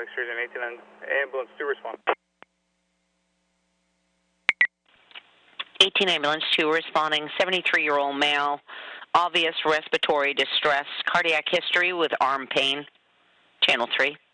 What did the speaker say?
Extrusion 18 ambulance 2 respond. 18 ambulance 2 responding, 73-year-old male, obvious respiratory distress, cardiac history with arm pain. Channel 3.